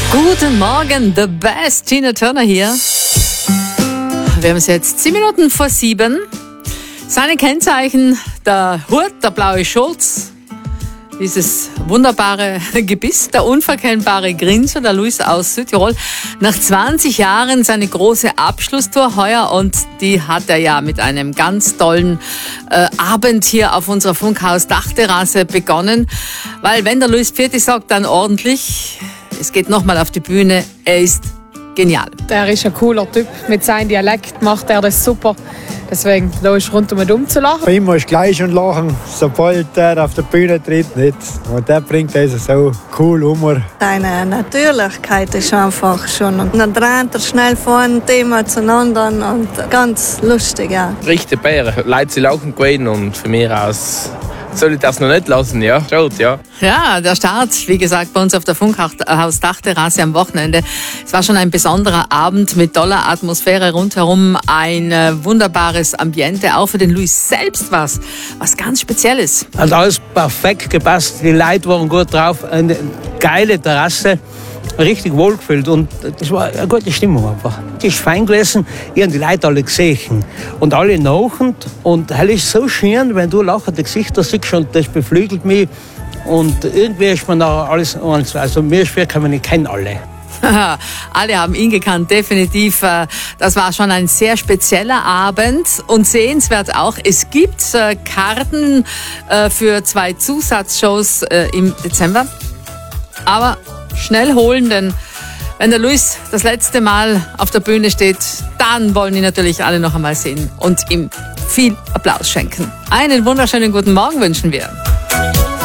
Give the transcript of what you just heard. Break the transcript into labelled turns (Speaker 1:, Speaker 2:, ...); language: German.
Speaker 1: Guten Morgen, the best. Tina Turner hier. Wir haben es jetzt 7 Minuten vor 7. Seine Kennzeichen, der Hut, der blaue Schurz, dieses wunderbare Gebiss, der unverkennbare Grinser, der Luis aus Südtirol. Nach 20 Jahren seine große Abschlusstour heuer und die hat er ja mit einem ganz tollen Abend hier auf unserer Funkhaus-Dachterrasse begonnen. Weil wenn der Luis Pfirti sagt, dann ordentlich. Es geht nochmal auf die Bühne. Er ist genial.
Speaker 2: Er ist ein cooler Typ. Mit seinem Dialekt macht er das super. Deswegen, da ist rundum und um zu lachen.
Speaker 3: Bei ihm muss ich gleich schon lachen, sobald er auf der Bühne tritt. Nicht. Und der bringt also so cool Humor.
Speaker 4: Seine Natürlichkeit ist einfach schon. Und dann dreht er schnell von einem Thema zum anderen und ganz lustig, ja.
Speaker 5: Richtig Bär, Leute sie lachen gewesen und von mir aus soll ich das noch nicht lassen, ja? Schaut, ja.
Speaker 1: Ja, der Start, wie gesagt, bei uns auf der Funkhaus-Dachterrasse am Wochenende. Es war schon ein besonderer Abend mit toller Atmosphäre rundherum, ein wunderbares Ambiente. Auch für den Luis selbst was ganz Spezielles.
Speaker 6: Hat alles perfekt gepasst, die Leute waren gut drauf, eine geile Terrasse. Richtig wohlgefühlt und das war eine gute Stimmung einfach. Es ist fein gewesen, ich habe die Leute alle gesehen und alle lachend und es ist so schön, wenn du lachende Gesichter siehst und das beflügelt mich und irgendwie ist man da alles, also mir ist schwer, kann man nicht kennen alle.
Speaker 1: Alle haben ihn gekannt, definitiv. Das war schon ein sehr spezieller Abend und sehenswert auch. Es gibt Karten für 2 Zusatzshows im Dezember, aber schnell holen, denn wenn der Luis das letzte Mal auf der Bühne steht, dann wollen ihn natürlich alle noch einmal sehen und ihm viel Applaus schenken. Einen wunderschönen guten Morgen wünschen wir.